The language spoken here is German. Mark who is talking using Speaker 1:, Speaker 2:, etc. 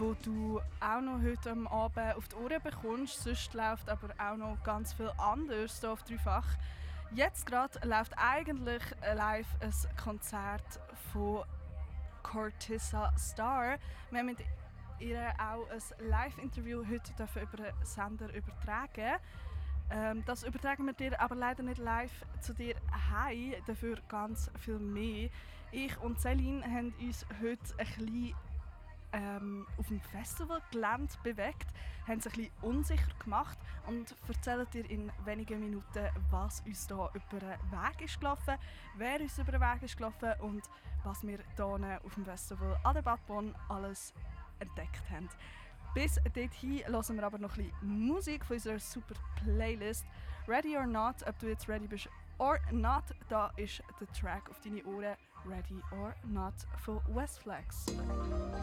Speaker 1: wo du auch noch heute am Abend auf die Ohren bekommst. Sonst läuft aber auch noch ganz viel anderes hier auf Dreifach. Jetzt gerade läuft eigentlich live ein Konzert von Cortissa Star. Wir haben mit ihr auch ein Live-Interview heute über den Sender übertragen. Das übertragen wir dir aber leider nicht live zu dir heim, dafür ganz viel mehr. Ich und Celine haben uns heute ein bisschen auf dem Festivalgelände bewegt, haben uns ein bisschen unsicher gemacht und erzählen dir in wenigen Minuten, was uns hier über den Weg ist gelaufen, wer uns über den Weg ist gelaufen und was wir hier auf dem Festival an der Bad Bonn alles entdeckt haben. Bis dorthin hören wir aber noch ein bisschen Musik von unserer super Playlist. Ready or Not, ob du jetzt ready bist or not, da ist der Track auf deine Ohren. Ready or Not von Westflex.